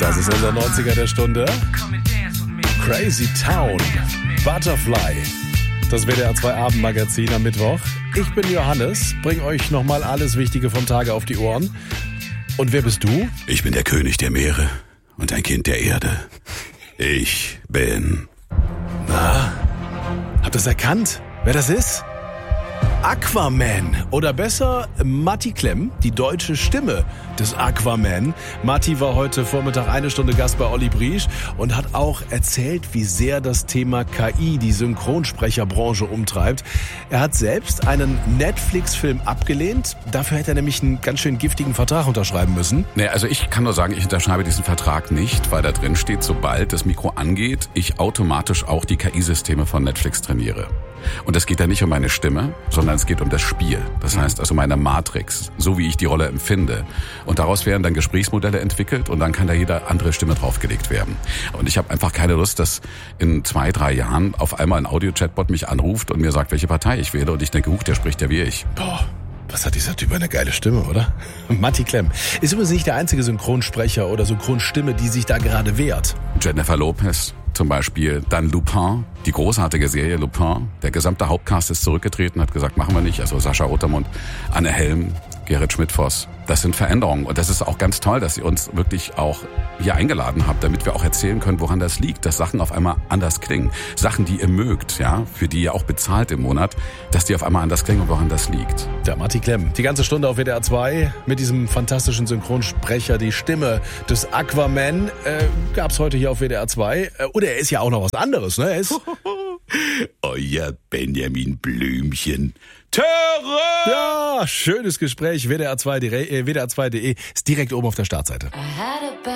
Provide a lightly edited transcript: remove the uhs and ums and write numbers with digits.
Das ist unser 90er der Stunde. Crazy Town, Butterfly. Das WDR 2 Abendmagazin am Mittwoch. Ich bin Johannes, bring euch nochmal alles Wichtige vom Tage auf die Ohren. Und wer bist du? Ich bin der König der Meere und ein Kind der Erde. Ich bin... Na, habt ihr es erkannt, wer das ist? Aquaman oder besser Matti Klemm, die deutsche Stimme des Aquaman. Matti war heute Vormittag 1 Stunde Gast bei Olli Briesch und hat auch erzählt, wie sehr das Thema KI die Synchronsprecherbranche umtreibt. Er hat selbst einen Netflix-Film abgelehnt. Dafür hätte er nämlich einen ganz schön giftigen Vertrag unterschreiben müssen. Nee, also ich kann nur sagen, ich unterschreibe diesen Vertrag nicht, weil da drin steht, sobald das Mikro angeht, ich automatisch auch die KI-Systeme von Netflix trainiere. Und es geht da nicht um meine Stimme, sondern es geht um das Spiel. Das heißt also meine Matrix, so wie ich die Rolle empfinde. Und daraus werden dann Gesprächsmodelle entwickelt und dann kann da jede andere Stimme draufgelegt werden. Und ich habe einfach keine Lust, dass in 2-3 Jahren auf einmal ein Audio-Chatbot mich anruft und mir sagt, welche Partei ich wähle. Und ich denke, der spricht ja wie ich. Boah. Was hat dieser Typ eine geile Stimme, oder? Matti Klemm ist übrigens nicht der einzige Synchronsprecher oder Synchronstimme, die sich da gerade wehrt. Jennifer Lopez zum Beispiel, dann Lupin, die großartige Serie Lupin. Der gesamte Hauptcast ist zurückgetreten, hat gesagt, machen wir nicht. Also Sascha Rotermund, Anne Helm, Gerrit Schmidt-Voss. Das sind Veränderungen und das ist auch ganz toll, dass ihr uns wirklich auch hier eingeladen habt, damit wir auch erzählen können, woran das liegt, dass Sachen auf einmal anders klingen. Sachen, die ihr mögt, ja, für die ihr auch bezahlt im Monat, dass die auf einmal anders klingen und woran das liegt. Der Matti Klemm, die ganze Stunde auf WDR 2 mit diesem fantastischen Synchronsprecher, die Stimme des Aquaman, gab's heute hier auf WDR 2. Und er ist ja auch noch was anderes, ne? Er ist Euer Benjamin Blümchen. Töre! Ja, schönes Gespräch. WDR 2.de ist direkt oben auf der Startseite.